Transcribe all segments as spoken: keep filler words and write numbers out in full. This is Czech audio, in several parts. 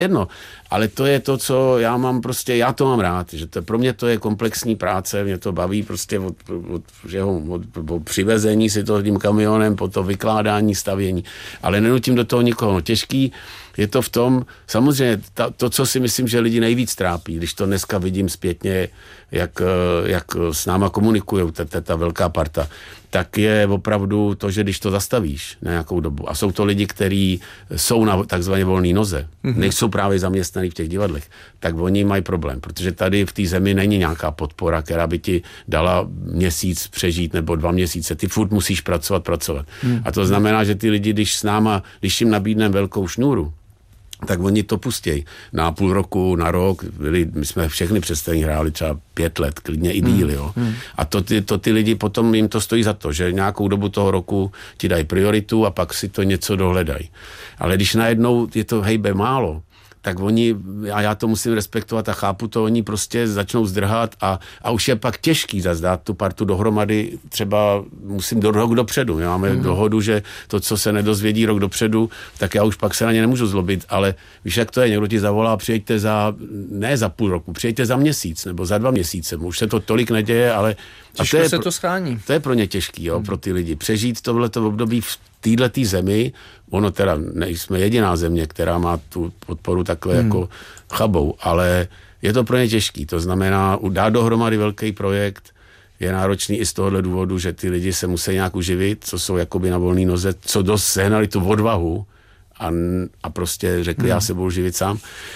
jedno, ale to je to, co já mám prostě, já to mám rád, že to, pro mě to je komplexní práce, mě to baví prostě od, od, že ho, od, od přivezení si to tím kamionem, po to vykládání, stavění, ale nenutím do toho nikoho. No, těžký je to v tom, samozřejmě ta, to, co si myslím, že lidi nejvíc trápí, když to dneska vidím zpětně, jak, jak s náma komunikujou, ta, ta, ta velká parta, tak je opravdu to, že když to zastavíš na nějakou dobu, a jsou to lidi, kteří jsou na takzvaně volné noze, mm-hmm. nejsou právě zaměstnaný v těch divadlech, tak oni mají problém, protože tady v té zemi není nějaká podpora, která by ti dala měsíc přežít nebo dva měsíce. Ty furt musíš pracovat, pracovat. Mm. A to znamená, že ty lidi, když s náma, když jim nabídneme velkou šňůru, tak oni to pustějí. Na půl roku, na rok, byli, my jsme všechny představení hráli třeba pět let, klidně i díl, jo. Hmm. A to ty, to ty lidi potom jim to stojí za to, že nějakou dobu toho roku ti dají prioritu a pak si to něco dohledají. Ale když najednou je to hejbe málo, tak oni, a já to musím respektovat a chápu to, oni prostě začnou zdrhat a, a už je pak těžký zazdát tu partu dohromady, třeba musím do rok dopředu. My máme mm. dohodu, že to, co se nedozvědí rok dopředu, tak já už pak se na ně nemůžu zlobit, ale víš, jak to je, někdo ti zavolá, přijďte za, ne za půl roku, přijďte za měsíc nebo za dva měsíce, už se to tolik neděje, ale a to je, se to schání. To je pro ně těžký, jo, mm. pro ty lidi. Přežít tohleto období v této zemi, ono teda nejsme jediná země, která má tu podporu takhle hmm. jako chabou, ale je to pro ně těžký. To znamená, dát dohromady velký projekt je náročný i z tohohle důvodu, že ty lidi se musí nějak uživit, co jsou jakoby na volné noze, co dost sehnali tu odvahu a, a prostě řekli, hmm. já se budu živit sám.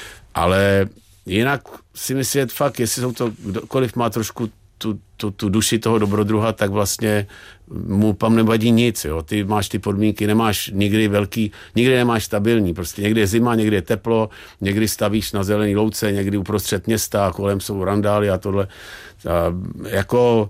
Ale jinak si myslím, fakt, jestli jsou to, kdokoliv má trošku Tu, tu, tu duši toho dobrodruha, tak vlastně mu tam nevadí nic, jo. Ty máš ty podmínky, nemáš nikdy velký, nikdy nemáš stabilní, prostě někdy je zima, někdy je teplo, někdy stavíš na zelený louce, někdy uprostřed města, kolem jsou randály a tohle. A jako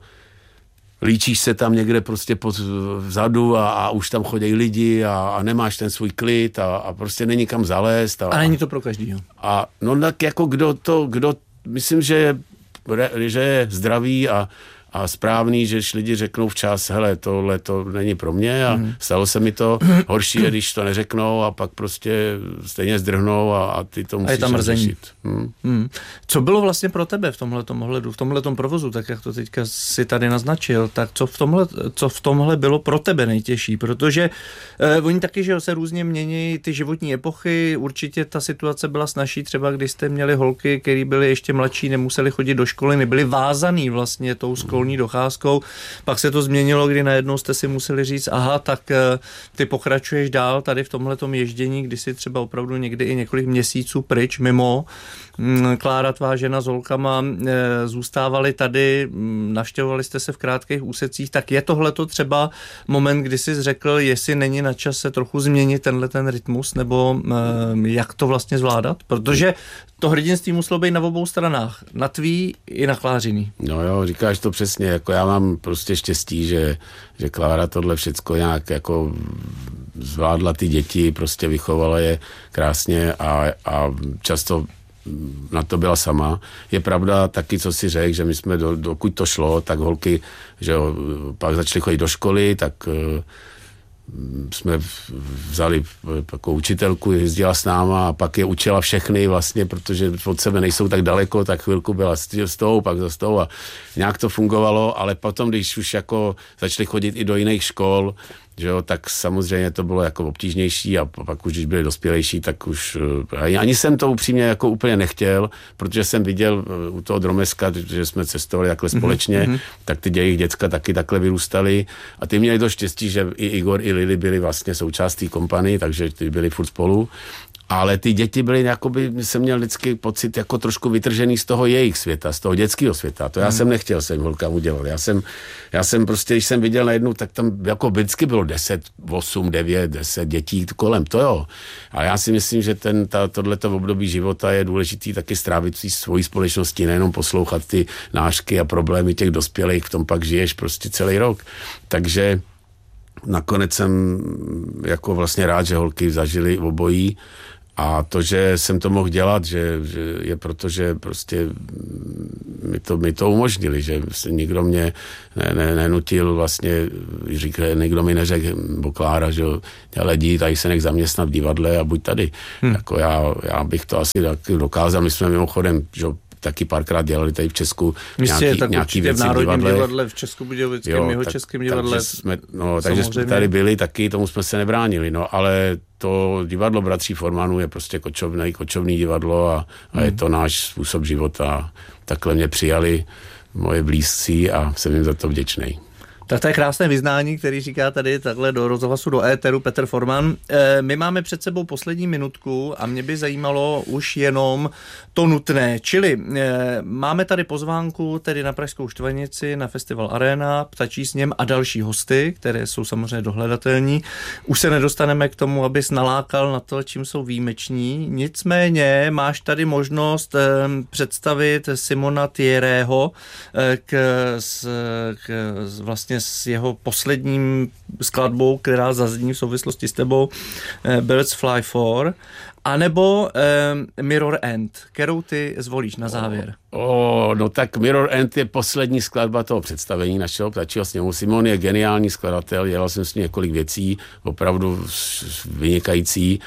líčíš se tam někde prostě pod, vzadu a, a už tam chodí lidi a, a nemáš ten svůj klid a, a prostě není kam zalézt. A, a není to pro každýho. A no tak jako kdo to, kdo, myslím, že že je zdravý a, a správný, že lidi řeknou včas, hele, tohle to není pro mě a mm. stalo se mi to, horší je, když to neřeknou a pak prostě stejně zdrhnou a, a ty to musíš řešit. Hmm. Hmm. Co bylo vlastně pro tebe v tomhletom ohledu, v tomhletom provozu, tak jak to teďka si tady naznačil, tak co v tomhle, co v tomhle bylo pro tebe nejtěžší, protože eh, oni taky, že se různě mění ty životní epochy, určitě ta situace byla snazší, třeba když jste měli holky, které byly ještě mladší, nemuseli chodit do školy, nebyli vázaný vlastně tou školní docházkou, pak se to změnilo, kdy najednou jste si museli říct, aha, tak eh, ty pokračuješ dál tady v tomhletom ježdění, kdy si třeba opravdu někdy i několik měsíců pryč, mimo. Klára, tvá žena s holkama zůstávali tady, navštěvovali jste se v krátkých úsecích, tak je tohleto třeba moment, kdy jsi řekl, jestli není na čase trochu změnit tenhle ten rytmus, nebo jak to vlastně zvládat? Protože to hrdinství muselo být na obou stranách, na tvý i na Klářiný. No jo, říkáš to přesně, jako já mám prostě štěstí, že, že Klára tohle všecko nějak jako zvládla ty děti, prostě vychovala je krásně a, a často na to byla sama. Je pravda taky, co si řekl, že my jsme, do, dokud to šlo, tak holky, že jo, pak začaly chodit do školy, tak uh, jsme vzali jako učitelku, jezdila s náma a pak je učila všechny vlastně, protože od sebe nejsou tak daleko, tak chvilku byla s tou, pak za tou a nějak to fungovalo, ale potom, když už jako začaly chodit i do jiných škol, že jo, tak samozřejmě to bylo jako obtížnější a pak už, když byli dospělejší, tak už ani jsem to upřímně jako úplně nechtěl, protože jsem viděl u toho Dromeska, že jsme cestovali takhle společně, mm-hmm. tak ty jejich děcka taky takhle vyrůstali a ty měli to štěstí, že i Igor, i Lily byli vlastně součástí kompany, takže ty byli furt spolu. Ale ty děti byly, jakoby, jsem měl vždycky pocit jako trošku vytržený z toho jejich světa, z toho dětského světa. To já hmm. jsem nechtěl, jsem holkám udělal. Já jsem, já jsem prostě, když jsem viděl najednou, tak tam jako vždycky bylo deset, osm, devět, deset dětí kolem, to jo. A já si myslím, že ten, ta, tohleto období života je důležitý taky strávit si svojí společnosti, nejenom poslouchat ty nášky a problémy těch dospělých, v tom pak žiješ prostě celý rok. Takže nakonec jsem jako vlastně rád, že holky zažily obojí. A to, že jsem to mohl dělat, že, že je proto, že prostě mi to, mi to umožnili, že nikdo mě ne, ne, nenutil vlastně, říkal, nikdo mi neřekl, bo Klára, že ale jdi, tady se nech zaměstnat v divadle a buď tady. Hmm. Jako já, já bych to asi dokázal, my jsme mimochodem, že taky párkrát dělali tady v Česku Jistě, nějaký, tak nějaký věci v Národním divadle. divadle, v Českobudějovickém, jeho českém divadle. Takže jsme, no, takže jsme tady byli, taky tomu jsme se nebránili, no, ale to divadlo Bratří Formanů je prostě kočovný, kočovný divadlo a, a hmm. je to náš způsob života. Takhle mě přijali moje blízcí a jsem jim za to vděčnej. Tak to je krásné vyznání, který říká tady takhle do rozhlasu, do éteru Petr Forman. E, my máme před sebou poslední minutku a mě by zajímalo už jenom to nutné. Čili e, máme tady pozvánku tedy na Pražskou Štvanici, na festival Arena, Ptačí sněm a další hosty, které jsou samozřejmě dohledatelní. Už se nedostaneme k tomu, abys nalákal na to, čím jsou výjimeční. Nicméně máš tady možnost e, představit Simona Thierryho e, k, s, k vlastně s jeho posledním skladbou, která zazní v souvislosti s tebou, Birds Fly For, anebo eh, Mirror End, kterou ty zvolíš na závěr. O, oh, no tak Mirror End je poslední skladba toho představení našeho Ptačího sněmu. Simon je geniální skladatel, dělal jsem s ním několik věcí, opravdu vynikající.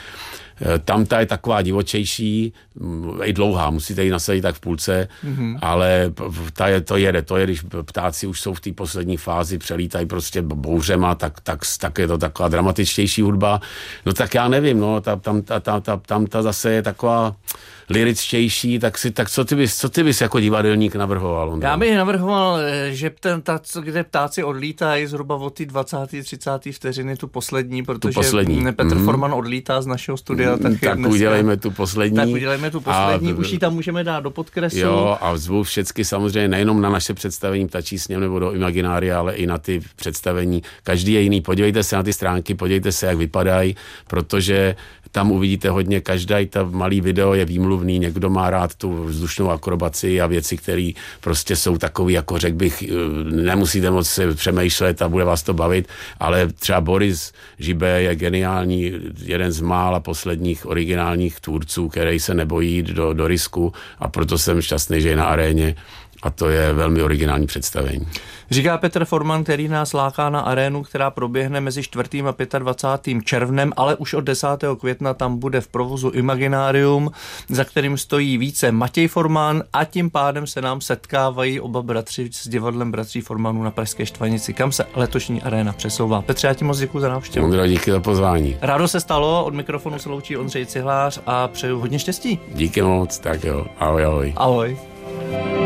Tam ta je taková divočejší, i dlouhá, musíte ji nasadit tak v půlce, mm-hmm. ale ta je, to jede, to je, když ptáci už jsou v té poslední fázi, přelítají prostě bouřema, tak, tak, tak je to taková dramatičtější hudba. No tak já nevím, no, ta, tam, ta, ta, ta, tam ta zase je taková liričtější, tak, si, tak co, ty bys, co ty bys jako divadelník navrhoval? Ondra? Já bych navrhoval, že ten, ta, kde ptáci odlítají zhruba od ty dvacáté třicáté vteřiny tu poslední, protože tu poslední. Petr mm. Forman odlítá z našeho studia. Mm, tak tak udělejme tu poslední. Tak udělejme tu poslední, a, už ji tam můžeme dát do podkresu. Jo, a zvu všecky samozřejmě nejenom na naše představení Ptačí sněm nebo do Imaginária, ale i na ty představení. Každý je jiný. Podívejte se na ty stránky, podívejte se, jak vypadají, protože tam uvidíte hodně, každý ta malý video je výmluvný, někdo má rád tu vzdušnou akrobaci a věci, které prostě jsou takový, jako řekl bych, nemusíte moc přemýšlet a bude vás to bavit, ale třeba Boris Žibé je geniální, jeden z mála posledních originálních tvůrců, který se nebojí jít do, do risku a proto jsem šťastný, že je na aréně a to je velmi originální představení. Říká Petr Forman, který nás láká na arénu, která proběhne mezi čtvrtým a dvacátým pátým červnem, ale už od desátého května tam bude v provozu Imaginárium, za kterým stojí více Matěj Forman a tím pádem se nám setkávají oba bratři s divadlem Bratří Formanů na Pražské Štvanici, kam se letošní aréna přesouvá. Petře, já ti moc děkuji za návštěvu. Ondro, díky za pozvání. Rádo se stalo, od mikrofonu se loučí Ondřej Cihlář a přeju hodně štěstí. Díky moc, tak jo, ahoj, ahoj. Ahoj.